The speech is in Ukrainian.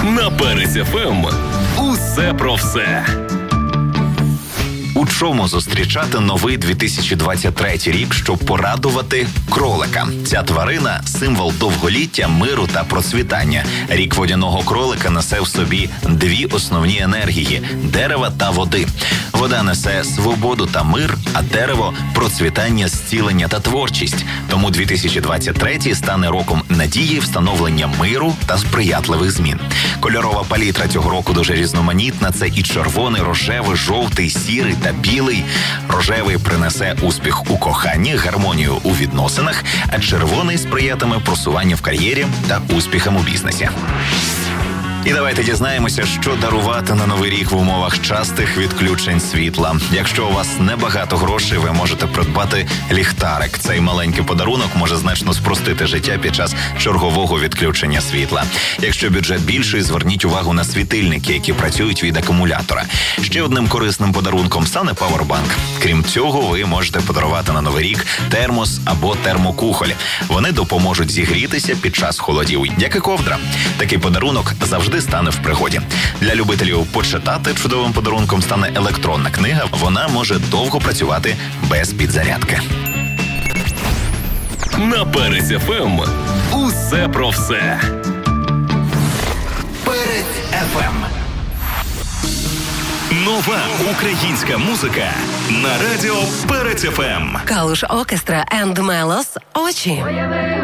На Перець ФМ. Усе про все. У чому зустрічати новий 2023 рік, щоб порадувати кролика? Ця тварина – символ довголіття, миру та процвітання. Рік водяного кролика несе в собі дві основні енергії – дерева та води. Вода несе свободу та мир, а дерево – процвітання, зцілення та творчість. Тому 2023 стане роком надії, встановлення миру та сприятливих змін. Кольорова палітра цього року дуже різноманітна. Це і червоний, рожевий, жовтий, сірий та білий. Рожевий принесе успіх у коханні, гармонію у відносинах, а червоний сприятиме просуванню в кар'єрі та успіхам у бізнесі. І давайте дізнаємося, що дарувати на Новий рік в умовах частих відключень світла. Якщо у вас небагато грошей, ви можете придбати ліхтарик. Цей маленький подарунок може значно спростити життя під час чергового відключення світла. Якщо бюджет більший, зверніть увагу на світильники, які працюють від акумулятора. Ще одним корисним подарунком стане павербанк. Крім цього, ви можете подарувати на Новий рік термос або термокухоль. Вони допоможуть зігрітися під час холодів, як і ковдра. Такий подарунок завжди стане в пригоді. Для любителів почитати чудовим подарунком стане електронна книга. Вона може довго працювати без підзарядки. На Перець ФМ. Усе про все. Перець ФМ. Нова українська музика на радіо Перець ФМ. Калуш Оркестра and Мелос «Очі».